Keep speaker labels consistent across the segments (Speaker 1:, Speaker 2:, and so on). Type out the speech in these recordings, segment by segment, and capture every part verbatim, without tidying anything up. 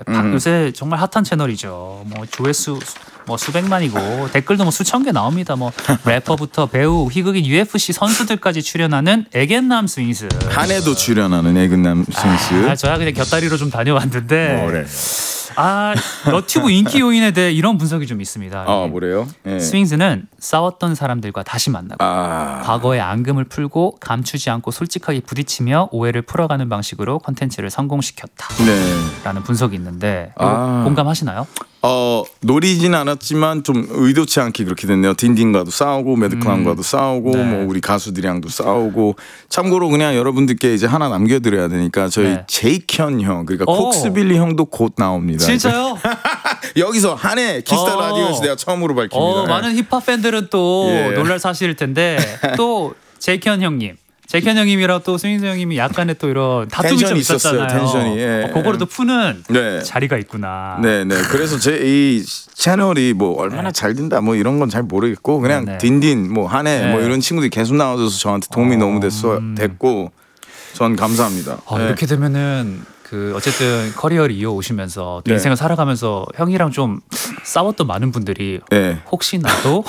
Speaker 1: 음. 요새 정말 핫한 채널이죠. 뭐 조회수 뭐 수백만이고 댓글도 뭐 수천 개 나옵니다. 뭐 래퍼부터 배우, 희극인, 유에프씨 선수들까지 출연하는 애견남 스윙스.
Speaker 2: 한 해도 출연하는 애견남 스윙스.
Speaker 1: 아, 저야 그냥 곁다리로 좀 다녀왔는데.
Speaker 2: 뭐래?
Speaker 1: 아, 너튜브 인기 요인에 대해 이런 분석이 좀 있습니다.
Speaker 2: 아, 뭐래요? 예.
Speaker 1: 스윙스는 싸웠던 사람들과 다시 만나고
Speaker 2: 아.
Speaker 1: 과거의 앙금을 풀고 감추지 않고 솔직하게 부딪히며 오해를 풀어가는 방식으로 콘텐츠를 성공시켰다.
Speaker 2: 네.
Speaker 1: 라는 분석이 있는데 이거
Speaker 2: 아.
Speaker 1: 공감하시나요?
Speaker 2: 어, 노리진 않았지만 좀 의도치 않게 그렇게 됐네요. 딘딘과도 싸우고 매드클라운과도
Speaker 1: 음.
Speaker 2: 싸우고
Speaker 1: 네.
Speaker 2: 뭐 우리 가수들이랑도 싸우고. 참고로 그냥 여러분들께 이제 하나 남겨드려야 되니까 저희
Speaker 1: 네.
Speaker 2: 제이현 형 그러니까
Speaker 1: 오.
Speaker 2: 콕스빌리 형도 곧 나옵니다.
Speaker 1: 진짜요?
Speaker 2: 여기서 한 해 키스타
Speaker 1: 어.
Speaker 2: 라디오에서 내가 처음으로 밝힙니다.
Speaker 1: 어, 많은 힙합 팬들은 또
Speaker 2: 예.
Speaker 1: 놀랄 사실일 텐데 또 제이현 형님 제이현 형님이랑 또 스윙스 형님이 약간의 또 이런 다툼이 좀
Speaker 2: 텐션이 있었어요,
Speaker 1: 있었잖아요.
Speaker 2: 텐션이. 예.
Speaker 1: 어, 그거를 또 푸는
Speaker 2: 네.
Speaker 1: 자리가 있구나.
Speaker 2: 네, 네. 그래서 제 이 채널이 뭐 얼마나 잘 된다 뭐 이런 건 잘 모르겠고 그냥
Speaker 1: 네, 네.
Speaker 2: 딘딘 뭐 한해
Speaker 1: 네.
Speaker 2: 뭐 이런 친구들이 계속 나와줘서 저한테 도움이
Speaker 1: 어,
Speaker 2: 너무 됐어
Speaker 1: 음.
Speaker 2: 됐고 전 감사합니다.
Speaker 1: 어,
Speaker 2: 네.
Speaker 1: 이렇게 되면은 그 어쨌든 커리어를 이어오시면서 또
Speaker 2: 네.
Speaker 1: 인생을 살아가면서 형이랑 좀 싸웠던 많은 분들이
Speaker 2: 네.
Speaker 1: 혹시 나도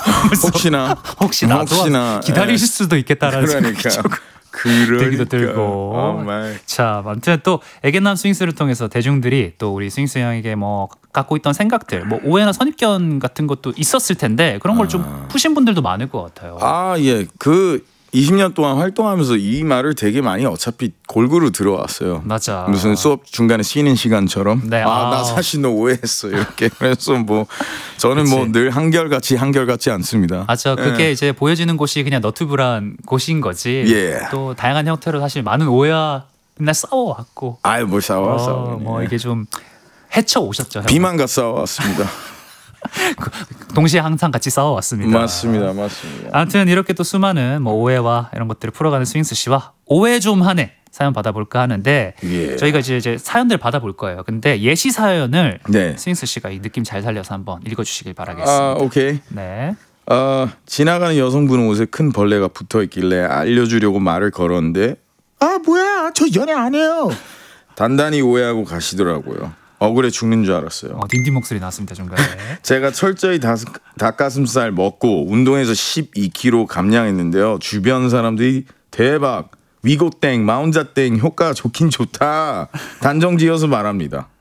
Speaker 2: 혹시나
Speaker 1: 혹시 나도
Speaker 2: 혹시나
Speaker 1: 기다리실 수도 있겠다라는 생각이
Speaker 2: 그러니까
Speaker 1: 조금
Speaker 2: 그러니까
Speaker 1: 들기도 들고.
Speaker 2: 어, 말.
Speaker 1: 자, 아무튼 또 애견남 스윙스를 통해서 대중들이 또 우리 스윙스 형에게 뭐 갖고 있던 생각들, 뭐 오해나 선입견 같은 것도 있었을 텐데 그런 걸 좀 푸신 분들도 많을 것 같아요.
Speaker 2: 아, 예. 그 이십 년 동안 활동하면서 이 말을 되게 많이 어차피 골고루 들어왔어요.
Speaker 1: 맞아.
Speaker 2: 무슨 수업 중간에 쉬는 시간처럼
Speaker 1: 네,
Speaker 2: 아,
Speaker 1: 아.
Speaker 2: 나 사실 너 오해했어 이렇게. 그래서 뭐 저는
Speaker 1: 그치.
Speaker 2: 뭐 늘 한결같이 한결같지 않습니다.
Speaker 1: 맞아. 그게
Speaker 2: 예.
Speaker 1: 이제 보여지는 곳이 그냥 너튜브란 곳인 거지.
Speaker 2: 예.
Speaker 1: 또 다양한 형태로 사실 많은 오해와 맨날 싸워왔고.
Speaker 2: 아유 뭘 싸워
Speaker 1: 어,
Speaker 2: 싸워.
Speaker 1: 뭐 이게 좀 헤쳐 오셨죠. 형.
Speaker 2: 비만과 싸워왔습니다.
Speaker 1: 동시에 항상 같이 싸워왔습니다.
Speaker 2: 맞습니다, 맞습니다.
Speaker 1: 아무튼 이렇게 또 수많은 뭐 오해와 이런 것들을 풀어가는 스윙스 씨와 오해 좀 하네 사연 받아볼까 하는데
Speaker 2: 예.
Speaker 1: 저희가 이제, 이제 사연들 받아볼 거예요. 근데 예시 사연을
Speaker 2: 네.
Speaker 1: 스윙스 씨가 이 느낌 잘 살려서 한번 읽어주시길 바라겠습니다.
Speaker 2: 아 오케이.
Speaker 1: 네.
Speaker 2: 어, 지나가는 여성분 옷에 큰 벌레가 붙어 있길래 알려주려고 말을 걸었는데 아 뭐야 저 연애 안 해요. 단단히 오해하고 가시더라고요. 억울해 죽는 줄 알았어요.
Speaker 1: 어, 딘딘 목소리 나왔습니다 중간에.
Speaker 2: 제가 철저히 다, 닭가슴살 먹고 운동해서 십이 킬로그램 감량했는데요. 주변 사람들이 대박 위고땡 마운자땡 효과가 좋긴 좋다 단정지어서 말합니다.